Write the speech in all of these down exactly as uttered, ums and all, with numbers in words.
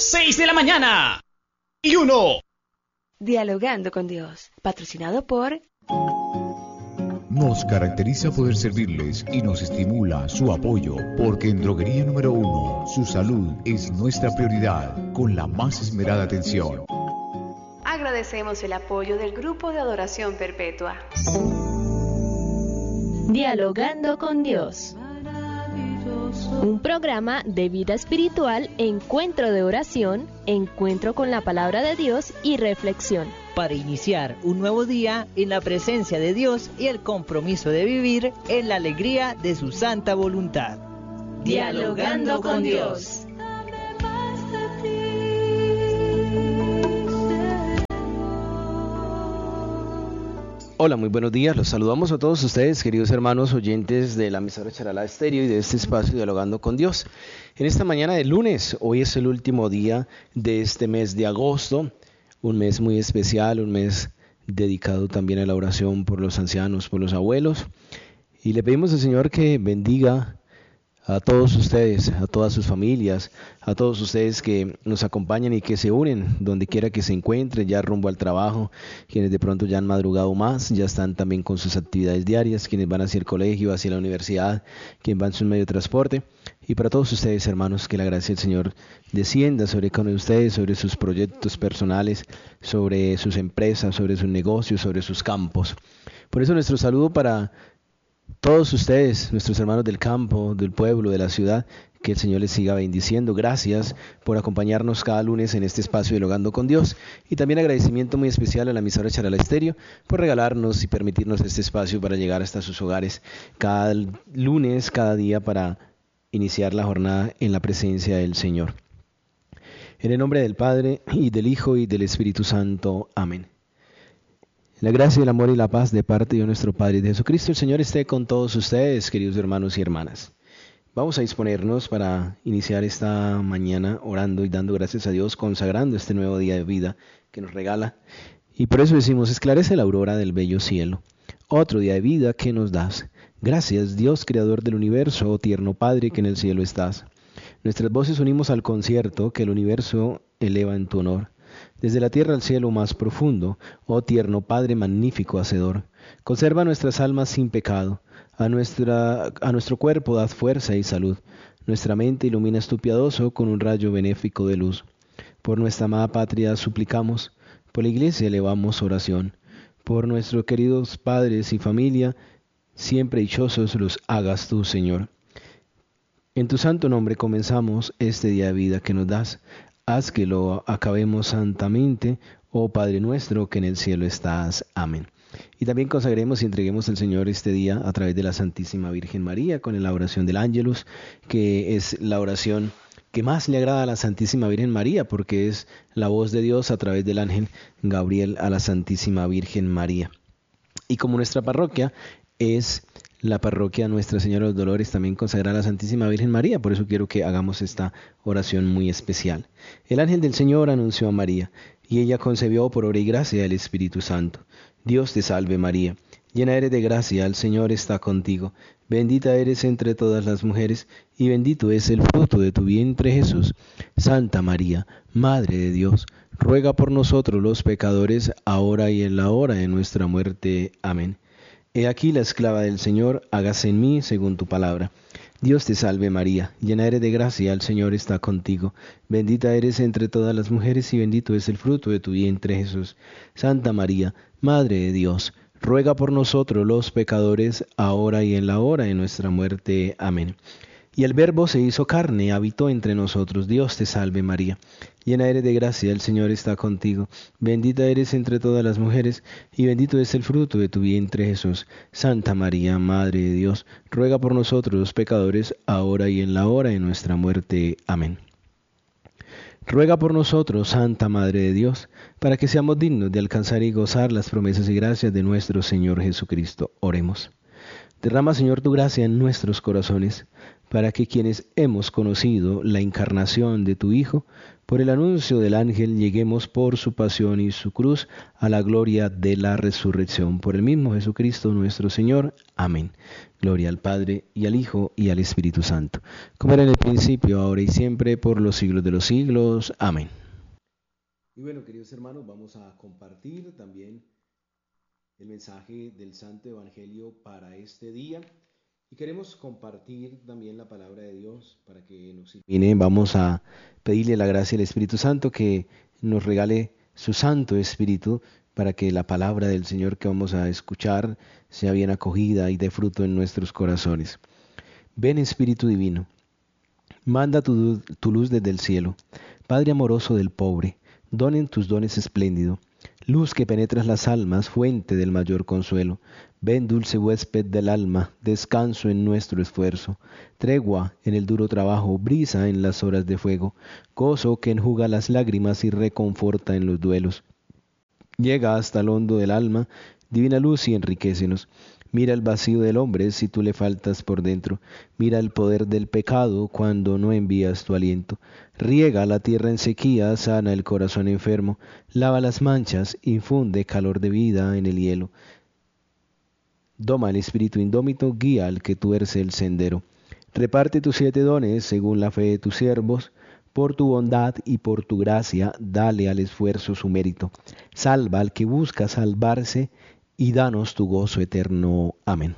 seis de la mañana y uno. Dialogando con Dios, patrocinado por... Nos caracteriza poder servirles y nos estimula su apoyo, porque en Droguería Número Uno, su salud es nuestra prioridad, con la más esmerada atención. Agradecemos el apoyo del Grupo de Adoración Perpetua. Dialogando con Dios. Un programa de vida espiritual, encuentro de oración, encuentro con la palabra de Dios y reflexión. Para iniciar un nuevo día en la presencia de Dios y el compromiso de vivir en la alegría de su santa voluntad. Dialogando con Dios. Hola, muy buenos días. Los saludamos a todos ustedes, queridos hermanos oyentes de la emisora Charalá Estéreo y de este espacio Dialogando con Dios. En esta mañana de lunes, hoy es el último día de este mes de agosto, un mes muy especial, un mes dedicado también a la oración por los ancianos, por los abuelos. Y le pedimos al Señor que bendiga a todos ustedes, a todas sus familias, a todos ustedes que nos acompañan y que se unen donde quiera que se encuentren, ya rumbo al trabajo, quienes de pronto ya han madrugado más, ya están también con sus actividades diarias, quienes van hacia el colegio, hacia la universidad, quienes van en su medio de transporte. Y para todos ustedes, hermanos, que la gracia del Señor descienda sobre cada uno de ustedes, sobre sus proyectos personales, sobre sus empresas, sobre sus negocios, sobre sus campos. Por eso nuestro saludo para todos ustedes, nuestros hermanos del campo, del pueblo, de la ciudad, que el Señor les siga bendiciendo. Gracias por acompañarnos cada lunes en este espacio Dialogando con Dios. Y también agradecimiento muy especial a la emisora Charalá Estéreo por regalarnos y permitirnos este espacio para llegar hasta sus hogares cada lunes, cada día, para iniciar la jornada en la presencia del Señor. En el nombre del Padre, y del Hijo, y del Espíritu Santo. Amén. La gracia, el amor y la paz de parte de nuestro Padre y de Jesucristo, el Señor esté con todos ustedes, queridos hermanos y hermanas. Vamos a disponernos para iniciar esta mañana orando y dando gracias a Dios, consagrando este nuevo día de vida que nos regala. Y por eso decimos: esclarece la aurora del bello cielo, otro día de vida que nos das. Gracias, Dios, creador del universo, oh tierno Padre que en el cielo estás. Nuestras voces unimos al concierto que el universo eleva en tu honor. Desde la tierra al cielo más profundo, oh tierno Padre magnífico hacedor, conserva nuestras almas sin pecado, a, nuestra, a nuestro cuerpo das fuerza y salud, nuestra mente iluminas tu piadoso con un rayo benéfico de luz. Por nuestra amada patria suplicamos, por la iglesia elevamos oración, por nuestros queridos padres y familia, siempre dichosos los hagas tú, Señor. En tu santo nombre comenzamos este día de vida que nos das. Haz que lo acabemos santamente, oh Padre nuestro que en el cielo estás. Amén. Y también consagremos y entreguemos al Señor este día a través de la Santísima Virgen María con la oración del Ángelus, que es la oración que más le agrada a la Santísima Virgen María, porque es la voz de Dios a través del ángel Gabriel a la Santísima Virgen María. Y como nuestra parroquia es la parroquia Nuestra Señora de los Dolores, también consagrada a la Santísima Virgen María, por eso quiero que hagamos esta oración muy especial. El ángel del Señor anunció a María, y ella concebió por obra y gracia del Espíritu Santo. Dios te salve María, llena eres de gracia, el Señor está contigo. Bendita eres entre todas las mujeres, y bendito es el fruto de tu vientre Jesús. Santa María, Madre de Dios, ruega por nosotros los pecadores, ahora y en la hora de nuestra muerte. Amén. He aquí la esclava del Señor, hágase en mí según tu palabra. Dios te salve María, llena eres de gracia, el Señor está contigo. Bendita eres entre todas las mujeres y bendito es el fruto de tu vientre Jesús. Santa María, Madre de Dios, ruega por nosotros los pecadores, ahora y en la hora de nuestra muerte. Amén. Y el Verbo se hizo carne, habitó entre nosotros. Dios te salve María, llena eres de gracia, el Señor está contigo. Bendita eres entre todas las mujeres, y bendito es el fruto de tu vientre Jesús. Santa María, Madre de Dios, ruega por nosotros los pecadores, ahora y en la hora de nuestra muerte. Amén. Ruega por nosotros, Santa Madre de Dios, para que seamos dignos de alcanzar y gozar las promesas y gracias de nuestro Señor Jesucristo. Oremos. Derrama, Señor, tu gracia en nuestros corazones, para que quienes hemos conocido la encarnación de tu Hijo, por el anuncio del ángel, lleguemos por su pasión y su cruz a la gloria de la resurrección. Por el mismo Jesucristo nuestro Señor. Amén. Gloria al Padre, y al Hijo, y al Espíritu Santo, como era en el principio, ahora y siempre, por los siglos de los siglos. Amén. Y bueno, queridos hermanos, vamos a compartir también el mensaje del Santo Evangelio para este día. Y queremos compartir también la palabra de Dios para que nos ilumine. Vamos a pedirle la gracia del Espíritu Santo que nos regale su Santo Espíritu para que la palabra del Señor que vamos a escuchar sea bien acogida y dé fruto en nuestros corazones. Ven, Espíritu Divino, manda tu, tu luz desde el cielo. Padre amoroso del pobre, donen tus dones espléndido. Luz que penetras las almas, fuente del mayor consuelo. Ven, dulce huésped del alma, descanso en nuestro esfuerzo, tregua en el duro trabajo, brisa en las horas de fuego, gozo que enjuga las lágrimas y reconforta en los duelos. Llega hasta el hondo del alma, divina luz, y enriquécenos. Mira el vacío del hombre si tú le faltas por dentro. Mira el poder del pecado cuando no envías tu aliento. Riega la tierra en sequía, sana el corazón enfermo. Lava las manchas, infunde calor de vida en el hielo. Doma el espíritu indómito, guía al que tuerce el sendero. Reparte tus siete dones según la fe de tus siervos. Por tu bondad y por tu gracia, dale al esfuerzo su mérito. Salva al que busca salvarse, y danos tu gozo eterno. Amén.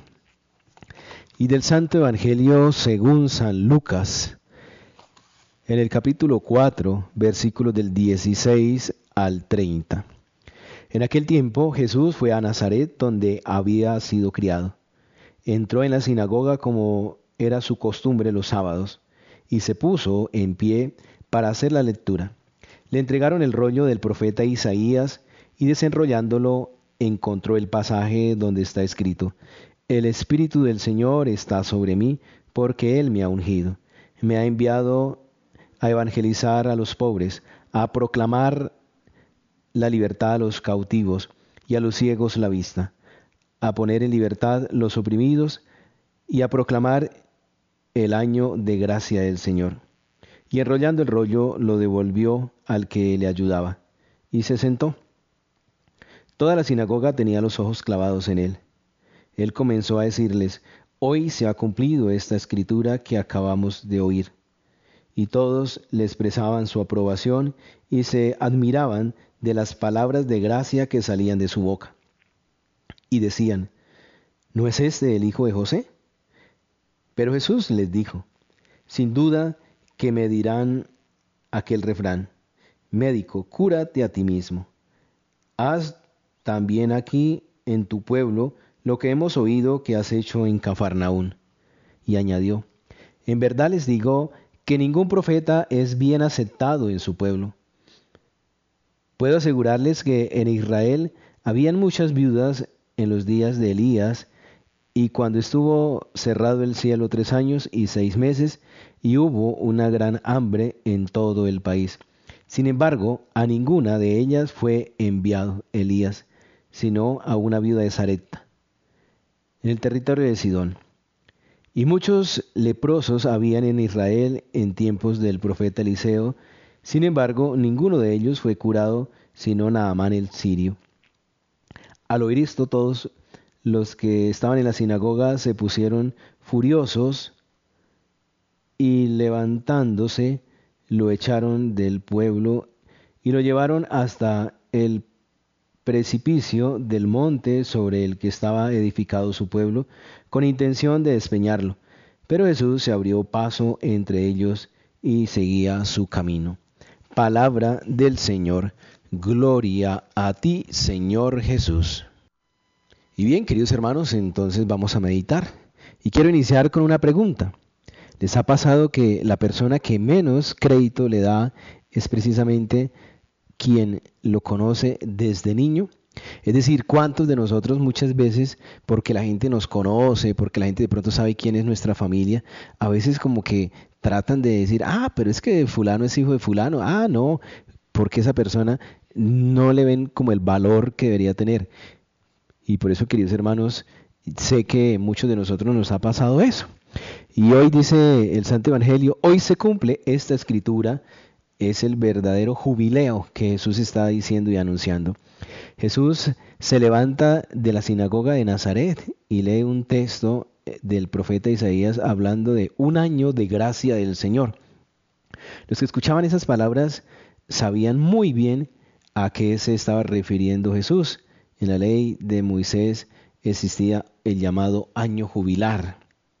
Y del Santo Evangelio según San Lucas, en el capítulo cuatro, versículos del dieciséis al treinta. En aquel tiempo Jesús fue a Nazaret, donde había sido criado. Entró en la sinagoga como era su costumbre los sábados, y se puso en pie para hacer la lectura. Le entregaron el rollo del profeta Isaías, y desenrollándolo encontró el pasaje donde está escrito: El Espíritu del Señor está sobre mí, porque Él me ha ungido. Me ha enviado a evangelizar a los pobres, a proclamar la libertad a los cautivos y a los ciegos la vista, a poner en libertad los oprimidos y a proclamar el año de gracia del Señor. Y enrollando el rollo lo devolvió al que le ayudaba, y se sentó. Toda la sinagoga tenía los ojos clavados en él. Él comenzó a decirles: Hoy se ha cumplido esta escritura que acabamos de oír. Y todos le expresaban su aprobación y se admiraban de las palabras de gracia que salían de su boca. Y decían: ¿No es este el hijo de José? Pero Jesús les dijo: Sin duda que me dirán aquel refrán: Médico, cúrate a ti mismo. Haz también aquí en tu pueblo lo que hemos oído que has hecho en Cafarnaún. Y añadió: En verdad les digo que ningún profeta es bien aceptado en su pueblo. Puedo asegurarles que en Israel habían muchas viudas en los días de Elías, y cuando estuvo cerrado el cielo tres años y seis meses, y hubo una gran hambre en todo el país. Sin embargo, a ninguna de ellas fue enviado Elías, sino a una viuda de Sarepta, en el territorio de Sidón. Y muchos leprosos habían en Israel en tiempos del profeta Eliseo. Sin embargo, ninguno de ellos fue curado, sino Naamán el sirio. Al oír esto, todos los que estaban en la sinagoga se pusieron furiosos y, levantándose, lo echaron del pueblo y lo llevaron hasta el precipicio del monte sobre el que estaba edificado su pueblo, con intención de despeñarlo. Pero Jesús se abrió paso entre ellos y seguía su camino. Palabra del Señor. Gloria a ti, Señor Jesús. Y bien, queridos hermanos, entonces vamos a meditar. Y quiero iniciar con una pregunta. ¿Les ha pasado que la persona que menos crédito le da es precisamente quien lo conoce desde niño? Es decir, ¿cuántos de nosotros muchas veces, porque la gente nos conoce, porque la gente de pronto sabe quién es nuestra familia, a veces como que tratan de decir: ah, pero es que fulano es hijo de fulano, ah, no, porque esa persona no le ven como el valor que debería tener? Y por eso, queridos hermanos, sé que muchos de nosotros nos ha pasado eso. Y hoy dice el Santo Evangelio, hoy se cumple esta escritura, es el verdadero jubileo que Jesús está diciendo y anunciando. Jesús se levanta de la sinagoga de Nazaret y lee un texto del profeta Isaías hablando de un año de gracia del Señor. Los que escuchaban esas palabras sabían muy bien a qué se estaba refiriendo Jesús. En la ley de Moisés existía el llamado año jubilar,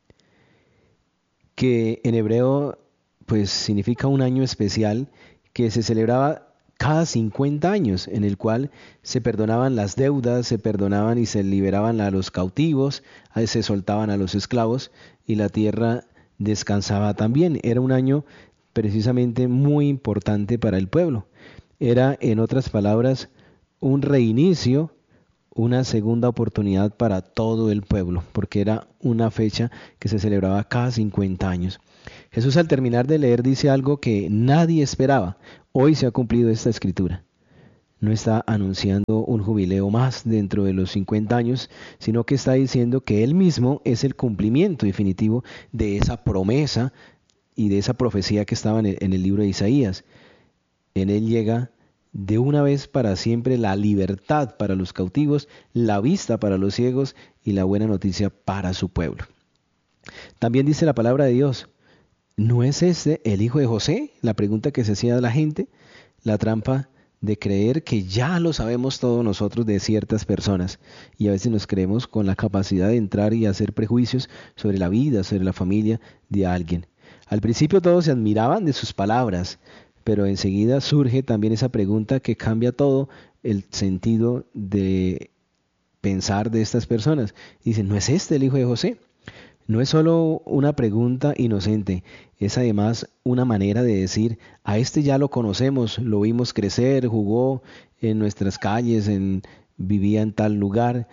que en hebreo pues significa un año especial que se celebraba cada cincuenta años, en el cual se perdonaban las deudas, se perdonaban y se liberaban a los cautivos, se soltaban a los esclavos y la tierra descansaba también. Era un año precisamente muy importante para el pueblo. Era, en otras palabras, un reinicio, una segunda oportunidad para todo el pueblo, porque era una fecha que se celebraba cada cincuenta años. Jesús, al terminar de leer, dice algo que nadie esperaba. Hoy se ha cumplido esta escritura. No está anunciando un jubileo más dentro de los cincuenta años, sino que está diciendo que Él mismo es el cumplimiento definitivo de esa promesa y de esa profecía que estaba en el, en el libro de Isaías. En Él llega de una vez para siempre la libertad para los cautivos, la vista para los ciegos y la buena noticia para su pueblo. También dice la palabra de Dios, ¿no es este el hijo de José? La pregunta que se hacía la gente, la trampa de creer que ya lo sabemos todos nosotros de ciertas personas, y a veces nos creemos con la capacidad de entrar y hacer prejuicios sobre la vida, sobre la familia de alguien. Al principio todos se admiraban de sus palabras, pero enseguida surge también esa pregunta que cambia todo el sentido de pensar de estas personas. Dicen, ¿no es este el hijo de José? No es solo una pregunta inocente, es además una manera de decir, a este ya lo conocemos, lo vimos crecer, jugó en nuestras calles, en, vivía en tal lugar,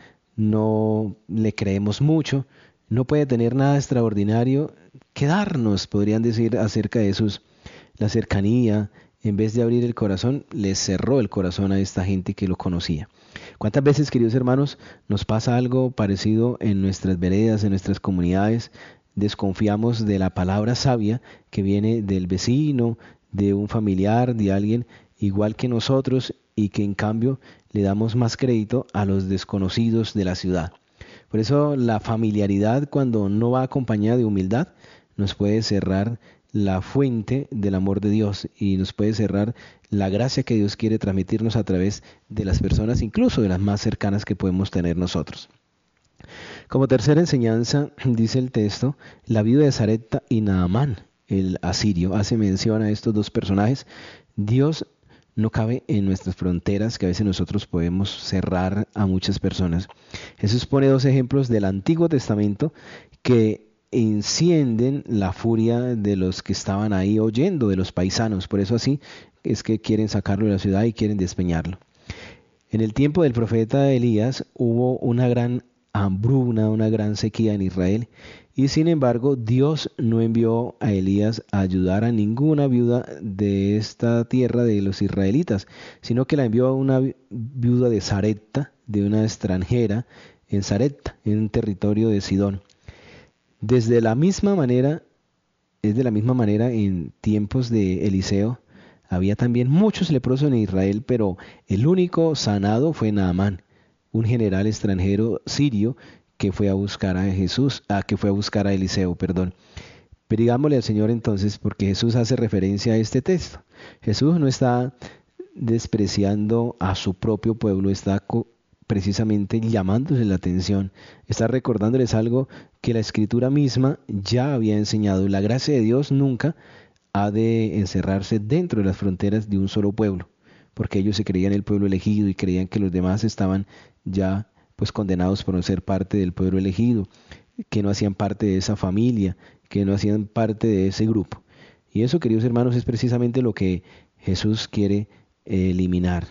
no le creemos mucho, no puede tener nada extraordinario que darnos, podrían decir acerca de sus, la cercanía. En vez de abrir el corazón, les cerró el corazón a esta gente que lo conocía. ¿Cuántas veces, queridos hermanos, nos pasa algo parecido en nuestras veredas, en nuestras comunidades? Desconfiamos de la palabra sabia que viene del vecino, de un familiar, de alguien igual que nosotros, y que en cambio le damos más crédito a los desconocidos de la ciudad. Por eso la familiaridad, cuando no va acompañada de humildad, nos puede cerrar la fuente del amor de Dios y nos puede cerrar la gracia que Dios quiere transmitirnos a través de las personas, incluso de las más cercanas que podemos tener nosotros. Como tercera enseñanza, dice el texto, la viuda de Sarepta y Naamán, el asirio, hace mención a estos dos personajes. Dios no cabe en nuestras fronteras, que a veces nosotros podemos cerrar a muchas personas. Jesús pone dos ejemplos del Antiguo Testamento que encienden la furia de los que estaban ahí oyendo, de los paisanos. Por eso así es que quieren sacarlo de la ciudad y quieren despeñarlo. En el tiempo del profeta Elías hubo una gran hambruna, una gran sequía en Israel, y sin embargo Dios no envió a Elías a ayudar a ninguna viuda de esta tierra de los israelitas, sino que la envió a una viuda de Sarepta, de una extranjera en Sarepta, en un territorio de Sidón. Desde la misma manera, es de la misma manera en tiempos de Eliseo, había también muchos leprosos en Israel, pero el único sanado fue Naamán, un general extranjero sirio que fue a buscar a Jesús, a que fue a buscar a Eliseo, perdón. Pero digámosle al Señor entonces, porque Jesús hace referencia a este texto. Jesús no está despreciando a su propio pueblo, está co- precisamente llamándose la atención, está recordándoles algo que la Escritura misma ya había enseñado. La gracia de Dios nunca ha de encerrarse dentro de las fronteras de un solo pueblo, porque ellos se creían el pueblo elegido y creían que los demás estaban ya pues condenados por no ser parte del pueblo elegido, que no hacían parte de esa familia, que no hacían parte de ese grupo. Y eso, queridos hermanos, es precisamente lo que Jesús quiere eliminar.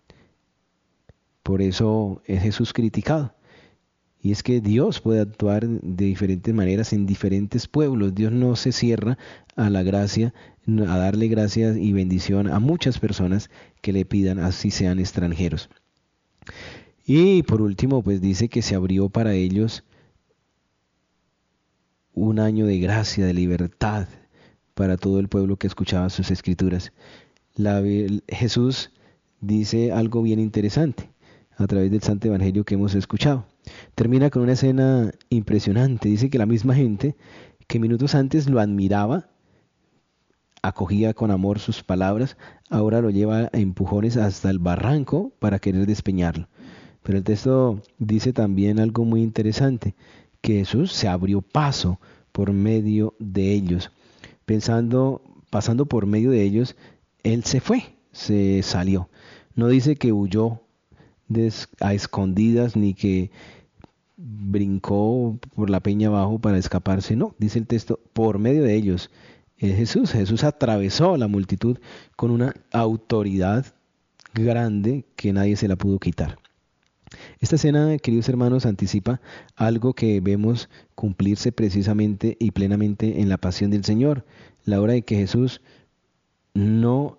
Por eso es Jesús criticado. Y es que Dios puede actuar de diferentes maneras en diferentes pueblos. Dios no se cierra a la gracia, a darle gracias y bendición a muchas personas que le pidan, así sean extranjeros. Y por último, pues dice que se abrió para ellos un año de gracia, de libertad para todo el pueblo que escuchaba sus escrituras. La, Jesús dice algo bien interesante a través del Santo Evangelio que hemos escuchado. Termina con una escena impresionante. Dice que la misma gente que minutos antes lo admiraba, acogía con amor sus palabras, ahora lo lleva a empujones hasta el barranco para querer despeñarlo. Pero el texto dice también algo muy interesante, que Jesús se abrió paso por medio de ellos. Pensando, pasando por medio de ellos, Él se fue, se salió. No dice que huyó des, a escondidas ni que brincó por la peña abajo para escaparse. No, dice el texto, por medio de ellos. Es Jesús. Jesús atravesó la multitud con una autoridad grande que nadie se la pudo quitar. Esta escena, queridos hermanos, anticipa algo que vemos cumplirse precisamente y plenamente en la pasión del Señor, la hora de que Jesús no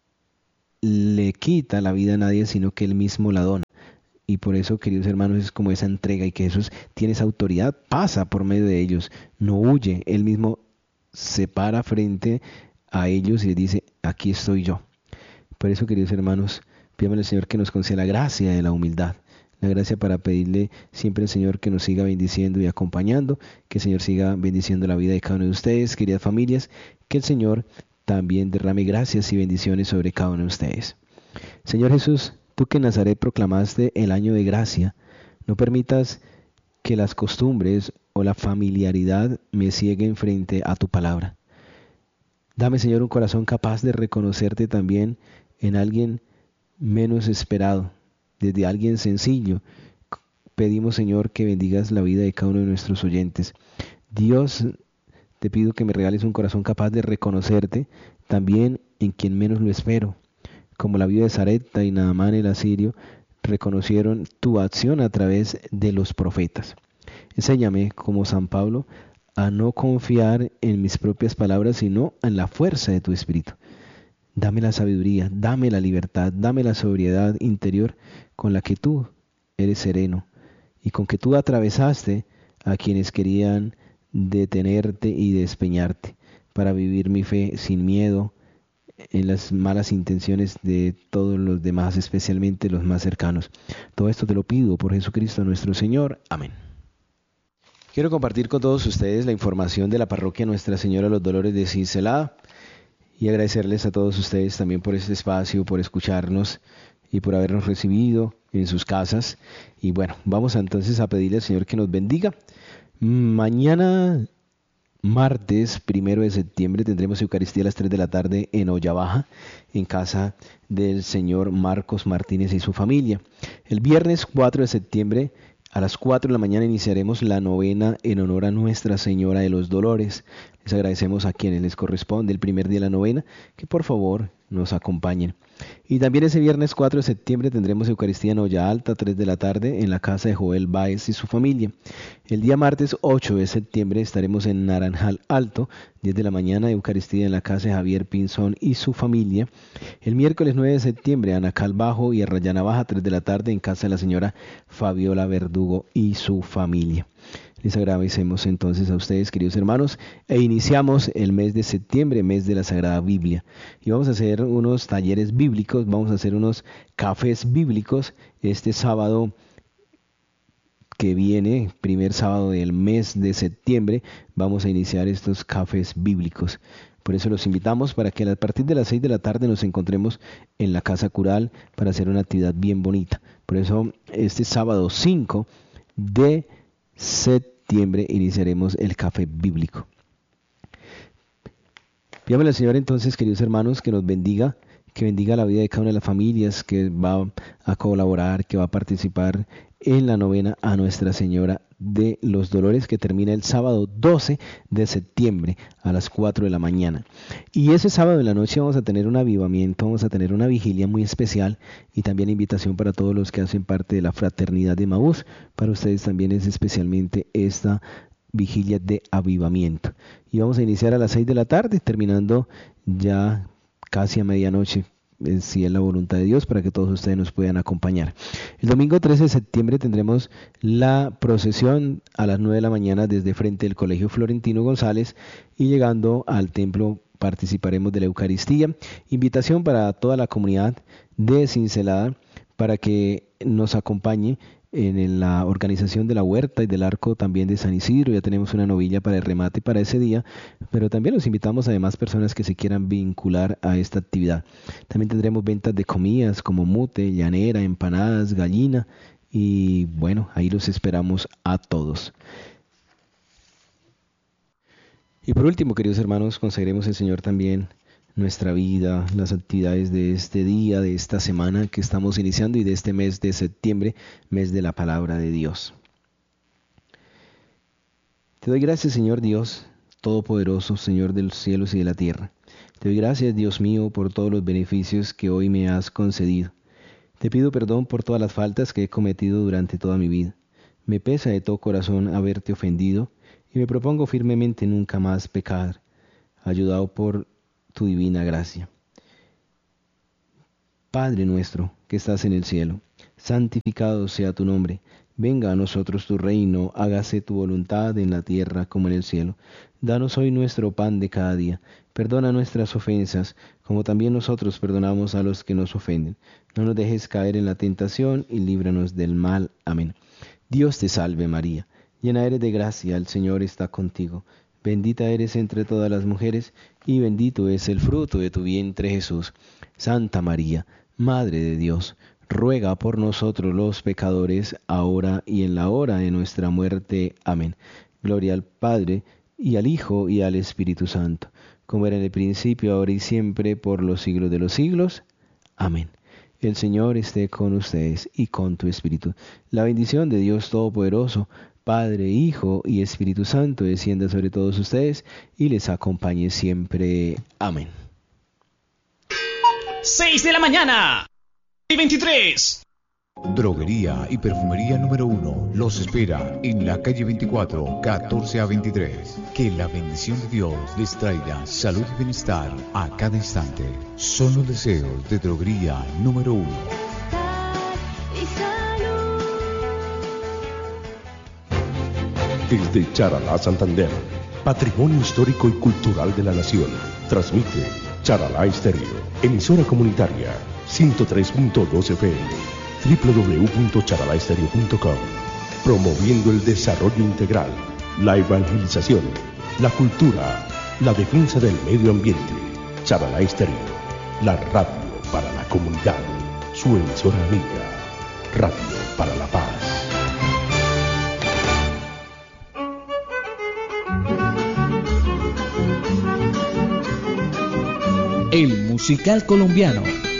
le quita la vida a nadie, sino que Él mismo la dona. Y por eso, queridos hermanos, es como esa entrega y que Jesús tiene esa autoridad, pasa por medio de ellos, no huye, Él mismo se para frente a ellos y les dice, aquí estoy yo. Por eso, queridos hermanos, pídame al Señor que nos conceda la gracia de la humildad, la gracia para pedirle siempre al Señor que nos siga bendiciendo y acompañando, que el Señor siga bendiciendo la vida de cada uno de ustedes, queridas familias, que el Señor también derrame gracias y bendiciones sobre cada uno de ustedes. Señor Jesús, tú que en Nazaret proclamaste el año de gracia, no permitas que las costumbres o la familiaridad me cieguen frente a tu palabra. Dame, Señor, un corazón capaz de reconocerte también en alguien menos esperado, desde alguien sencillo. Pedimos, Señor, que bendigas la vida de cada uno de nuestros oyentes. Dios, te pido que me regales un corazón capaz de reconocerte también en quien menos lo espero. Como la viuda de Sarepta y Naamán el asirio reconocieron tu acción a través de los profetas. Enséñame, como San Pablo, a no confiar en mis propias palabras, sino en la fuerza de tu Espíritu. Dame la sabiduría, dame la libertad, dame la sobriedad interior con la que tú eres sereno y con que tú atravesaste a quienes querían detenerte y despeñarte para vivir mi fe sin miedo en las malas intenciones de todos los demás, especialmente los más cercanos. Todo esto te lo pido por Jesucristo nuestro Señor. Amén. Quiero compartir con todos ustedes la información de la parroquia Nuestra Señora de los Dolores de Cincelada y agradecerles a todos ustedes también por este espacio, por escucharnos y por habernos recibido en sus casas. Y bueno, vamos entonces a pedirle al Señor que nos bendiga. Mañana, martes primero de septiembre, tendremos Eucaristía a las tres de la tarde en Olla Baja, en casa del señor Marcos Martínez y su familia. El viernes cuatro de septiembre, a las cuatro de la mañana, iniciaremos la novena en honor a Nuestra Señora de los Dolores. Les agradecemos a quienes les corresponde el primer día de la novena, que por favor nos acompañen. Y también ese viernes cuatro de septiembre tendremos Eucaristía en Olla Alta, tres de la tarde, en la casa de Joel Báez y su familia. El día martes ocho de septiembre estaremos en Naranjal Alto, diez de la mañana, Eucaristía en la casa de Javier Pinzón y su familia. El miércoles nueve de septiembre, Anacal Bajo y Arrayana Baja, tres de la tarde, en casa de la señora Fabiola Verdugo y su familia. Les agradecemos entonces a ustedes, queridos hermanos, e iniciamos el mes de septiembre, mes de la Sagrada Biblia. Y vamos a hacer unos talleres bíblicos, vamos a hacer unos cafés bíblicos este sábado que viene, primer sábado del mes de septiembre, vamos a iniciar estos cafés bíblicos. Por eso los invitamos para que a partir de las seis de la tarde nos encontremos en la Casa Cural para hacer una actividad bien bonita. Por eso este sábado cinco de septiembre iniciaremos el café bíblico. Pídame al Señor entonces, queridos hermanos, que nos bendiga, que bendiga la vida de cada una de las familias que va a colaborar, que va a participar en la novena a Nuestra Señora de los Dolores, que termina el sábado doce de septiembre a las cuatro de la mañana. Y ese sábado en la noche vamos a tener un avivamiento, vamos a tener una vigilia muy especial y también invitación para todos los que hacen parte de la Fraternidad de Emaús. Para ustedes también es especialmente esta vigilia de avivamiento. Y vamos a iniciar a las seis de la tarde, terminando ya casi a medianoche, eh, si es la voluntad de Dios, para que todos ustedes nos puedan acompañar. El domingo trece de septiembre tendremos la procesión a las nueve de la mañana desde frente del Colegio Florentino González, y llegando al templo participaremos de la Eucaristía. Invitación para toda la comunidad de Cincelada para que nos acompañe en la organización de la huerta y del arco también de San Isidro. Ya tenemos una novilla para el remate para ese día, pero también los invitamos a demás personas que se quieran vincular a esta actividad. También tendremos ventas de comidas como mute, llanera, empanadas, gallina, y bueno, ahí los esperamos a todos. Y por último, queridos hermanos, consagremos al Señor también nuestra vida, las actividades de este día, de esta semana que estamos iniciando y de este mes de septiembre, mes de la palabra de Dios. Te doy gracias, Señor Dios Todopoderoso, Señor de los cielos y de la tierra. Te doy gracias, Dios mío, por todos los beneficios que hoy me has concedido. Te pido perdón por todas las faltas que he cometido durante toda mi vida. Me pesa de todo corazón haberte ofendido y me propongo firmemente nunca más pecar, ayudado por tu divina gracia. Padre nuestro que estás en el cielo, santificado sea tu nombre. Venga a nosotros tu reino, hágase tu voluntad en la tierra como en el cielo. Danos hoy nuestro pan de cada día. Perdona nuestras ofensas, como también nosotros perdonamos a los que nos ofenden. No nos dejes caer en la tentación y líbranos del mal. Amén. Dios te salve María, llena eres de gracia, el Señor está contigo. Bendita eres entre todas las mujeres, y bendito es el fruto de tu vientre Jesús. Santa María, Madre de Dios, ruega por nosotros los pecadores, ahora y en la hora de nuestra muerte. Amén. Gloria al Padre, y al Hijo, y al Espíritu Santo, como era en el principio, ahora y siempre, por los siglos de los siglos. Amén. El Señor esté con ustedes y con tu espíritu. La bendición de Dios Todopoderoso, Padre, Hijo y Espíritu Santo, descienda sobre todos ustedes y les acompañe siempre. Amén. seis de la mañana y veintitrés. Droguería y perfumería número uno los espera en la calle veinticuatro, catorce a veintitrés. Que la bendición de Dios les traiga salud y bienestar a cada instante. Son los deseos de Droguería número uno. Desde Charalá, Santander, Patrimonio Histórico y Cultural de la Nación, transmite Charalá Estéreo, emisora comunitaria, ciento tres punto dos F M, doble u doble u doble u punto charalá estéreo punto com, promoviendo el desarrollo integral, la evangelización, la cultura, la defensa del medio ambiente. Charalá Estéreo, la radio para la comunidad, su emisora amiga, Radio para la Paz. El musical colombiano.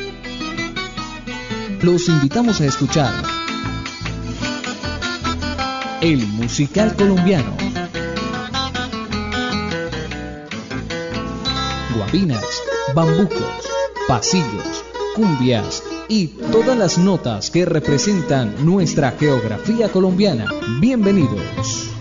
Los invitamos a escuchar El musical colombiano. Guabinas, bambucos, pasillos, cumbias y todas las notas que representan nuestra geografía colombiana. Bienvenidos.